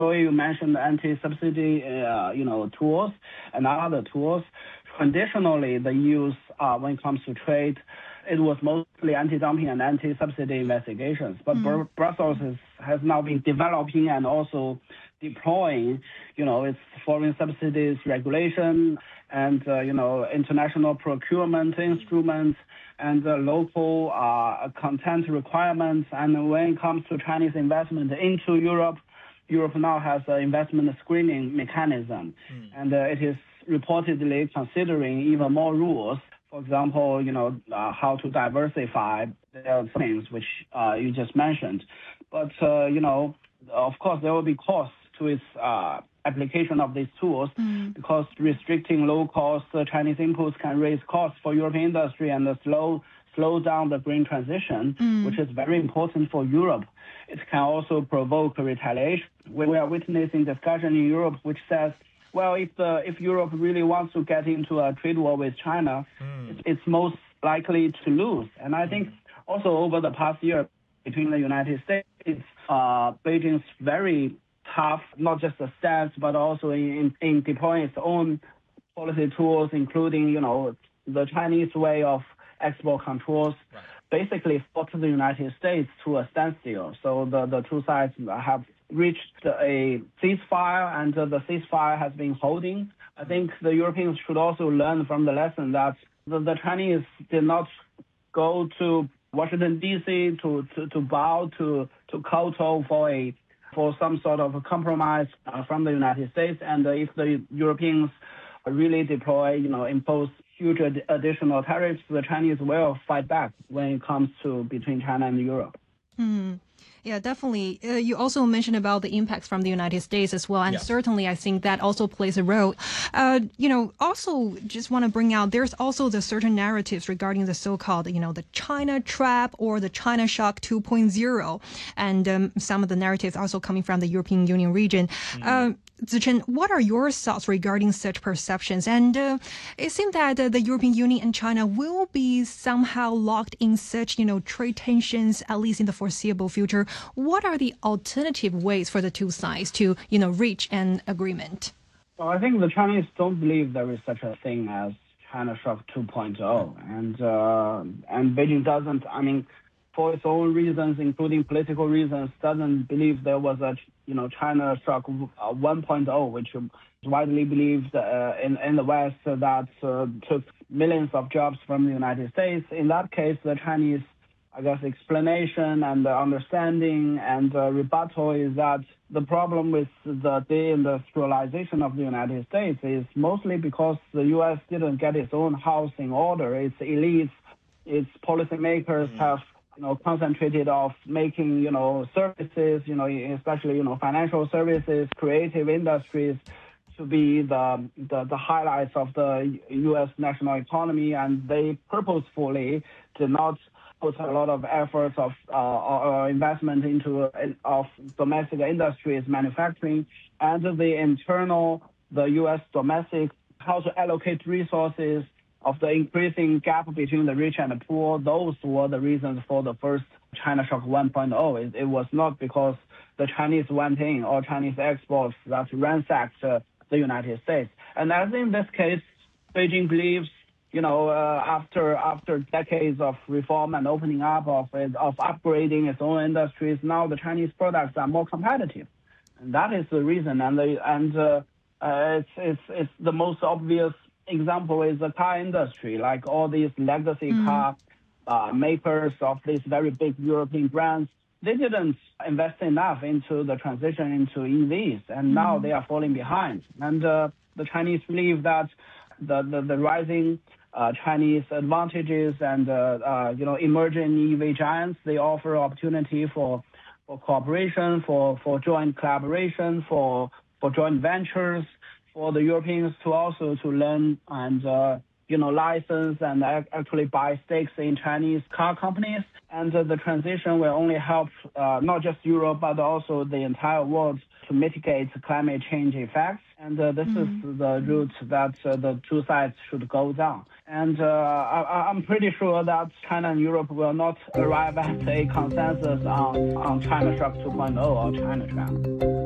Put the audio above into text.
you mentioned anti-subsidy, tools and other tools. Traditionally, the EU's, when it comes to trade, it was mostly anti-dumping and anti-subsidy investigations. But Brussels has now been developing and also deploying, its foreign subsidies regulation and, international procurement instruments and local content requirements. And when it comes to Chinese investment into Europe, Europe now has an investment screening mechanism, and it is reportedly considering even more rules. For example, how to diversify things which you just mentioned. But, of course, there will be costs to its application of these tools because restricting low-cost Chinese inputs can raise costs for European industry and slow down the green transition, which is very important for Europe. It can also provoke retaliation. We are witnessing discussion in Europe which says, well, if Europe really wants to get into a trade war with China, it's most likely to lose. And I think also over the past year between the United States, Beijing's very tough, not just the stance, but also in deploying its own policy tools, including, the Chinese way of export controls, basically forced the United States to a standstill. So the two sides have reached a ceasefire, and the ceasefire has been holding. I think the Europeans should also learn from the lesson that the Chinese did not go to Washington, D.C. to bow to kowtow for some sort of a compromise from the United States. And if the Europeans really impose huge additional tariffs, the Chinese will fight back when it comes to between China and Europe. Yeah, definitely. You also mentioned about the impacts from the United States as well. And certainly, I think that also plays a role. Also just want to bring out, there's also the certain narratives regarding the so-called, the China trap or the China shock 2.0. And some of the narratives also coming from the European Union region. Zichen, what are your thoughts regarding such perceptions? And it seems that the European Union and China will be somehow locked in such, trade tensions, at least in the foreseeable future. What are the alternative ways for the two sides to, reach an agreement? Well, I think the Chinese don't believe there is such a thing as China shock 2.0. And Beijing doesn't, for its own reasons, including political reasons, doesn't believe there was a China shock 1.0, which is widely believed in the West that took millions of jobs from the United States. In that case, the Chinese, explanation and understanding and rebuttal is that the problem with the deindustrialization of the United States is mostly because the U.S. didn't get its own house in order. Its elites, its policymakers have concentrated of making, services, especially, financial services, creative industries to be the highlights of the U.S. national economy. And they purposefully did not put a lot of efforts of investment into of domestic industries, manufacturing, and the U.S. domestic, how to allocate resources of the increasing gap between the rich and the poor. Those were the reasons for the first China shock 1.0. It was not because the Chinese went in or Chinese exports that ransacked the United States. And as in this case, Beijing believes, after decades of reform and opening up of upgrading its own industries, now the Chinese products are more competitive. And that is the reason. And it's the most obvious example is the car industry, like all these legacy car makers of these very big European brands. They didn't invest enough into the transition into EVs, and now they are falling behind. And the Chinese believe that the rising Chinese advantages and emerging EV giants, they offer opportunity for cooperation, for joint collaboration, for joint ventures, for the Europeans to also to learn and license and actually buy stakes in Chinese car companies. And the transition will only help not just Europe, but also the entire world to mitigate climate change effects. And this is the route that the two sides should go down. And I'm pretty sure that China and Europe will not arrive at a consensus on China shock 2.0 or China trap.